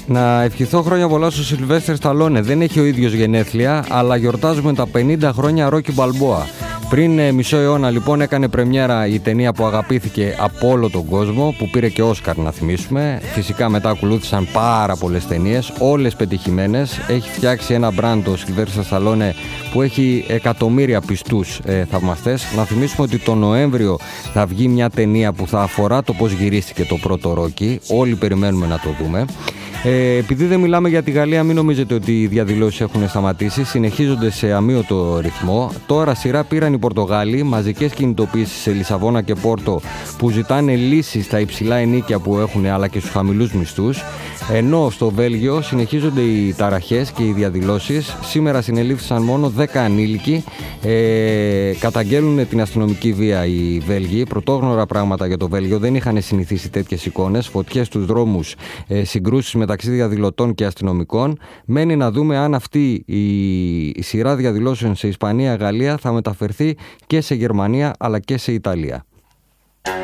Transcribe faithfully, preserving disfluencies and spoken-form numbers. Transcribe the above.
Να ευχηθώ χρόνια πολλά στο Σιλβέστερ Σταλόνε. Δεν έχει ο ίδιος γενέθλια, αλλά γιορτάζουμε τα πενήντα χρόνια Ρόκι Μπαλμπόα. Πριν ε, μισό αιώνα λοιπόν έκανε πρεμιέρα η ταινία που αγαπήθηκε από όλο τον κόσμο, που πήρε και Όσκαρ να θυμίσουμε. Φυσικά μετά ακολούθησαν πάρα πολλές ταινίες, όλες πετυχημένες. Έχει φτιάξει ένα μπραντ ο Σιλβέστερ Σταλόνε που έχει εκατομμύρια πιστούς ε, θαυμαστές. Να θυμίσουμε ότι το Νοέμβριο θα βγει μια ταινία που θα αφορά το πώς γυρίστηκε το πρώτο Ρόκι. Όλοι περιμένουμε να το δούμε. Ε, επειδή δεν μιλάμε για τη Γαλλία, μην νομίζετε ότι οι διαδηλώσεις έχουν σταματήσει. Συνεχίζονται σε αμείωτο ρυθμό. Τώρα σειρά πήραν οι Πορτογάλοι, μαζικές κινητοποίησεις σε Λισαβόνα και Πόρτο που ζητάνε λύσεις στα υψηλά ενοίκια που έχουν αλλά και στους χαμηλούς μισθούς. Ενώ στο Βέλγιο συνεχίζονται οι ταραχές και οι διαδηλώσεις. Σήμερα συνελήφθησαν μόνο δέκα ανήλικοι. Ε, καταγγέλνουν την αστυνομική βία οι Βέλγοι. Πρωτόγνωρα πράγματα για το Βέλγιο. Δεν είχαν συνηθίσει τέτοιες εικόνες. Φωτιές στους δρόμους, ε, συγκρούσεις μεταξύ διαδηλωτών και αστυνομικών. Μένει να δούμε αν αυτή η σειρά διαδηλώσεων σε Ισπανία, Γαλλία θα μεταφερθεί και σε Γερμανία αλλά και σε Ιταλία.